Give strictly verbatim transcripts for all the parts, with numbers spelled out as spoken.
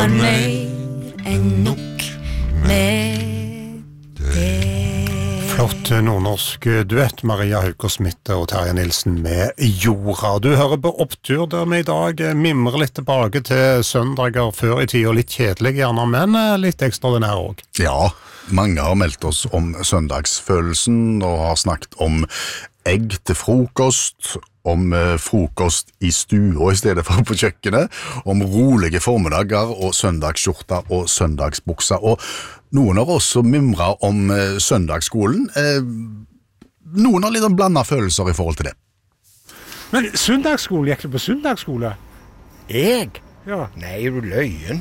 mer enn nok med det. Flott nordnorsk duett, Maria Haukersmitte og Terje Nilsen med Jorda. Du hører på Opptur, der vi i dag mimrer litt tilbake til søndager før i tida, litt kjedelig gjerne, men litt ekstraordinær også. Ja, mange har meldt oss om søndagsfølelsen og har snakket om egg til frokost, om frokost i stua i stedet for på kjøkkenet, om rolige formiddager og søndagsskjorta og søndagsbuksa, og noen har også mimret om søndagsskolen. Noen har litt blandet følelser i forhold til det. Men søndagsskole, gikk du på søndagsskole? Jeg? Ja. Nei, er du løyen?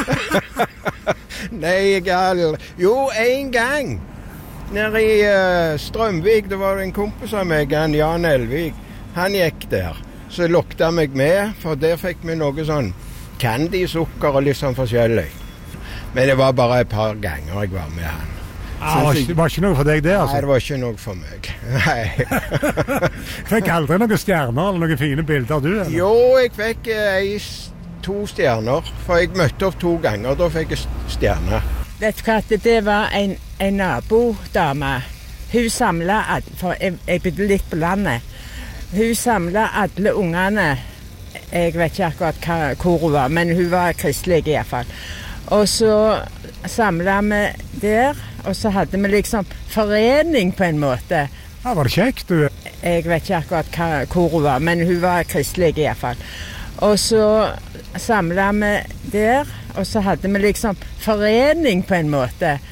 Nei, jeg er aldri... Jo, en gang. Nede i uh, Strømvik, det var en kompis av meg, han Jan Elvik. Han gikk der. Så lukte han meg med, for der fikk vi noe sånn candy-sukker og litt sånn forskjellig. Men det var bare et par ganger jeg var med han. Ah, det, var ikke, det var ikke noe for deg det, altså? Nei, det var ikke noe for meg. Nei. Fikk aldri noen stjerner eller noen fine bilder, du? Eller? Jo, jeg fikk eh, to stjerner, for jeg møtte opp to ganger, og da fikk jeg stjerner. Vet du hva, det var en, en nabodame. Hun samlet, for jeg, jeg bodde litt på landet. Hun samlet alle ungene, jeg vet ikke akkurat hva, hvor hun var, men hun var kristelig i hvert fall. Og så samlet vi der, og så hadde vi liksom forening på en måte. Ja, var det kjekt, du? Jeg vet ikke akkurat hva, hvor hun var, men hun var kristelig i hvert fall. Og så samlet vi der, og så hadde vi liksom forening på en måte.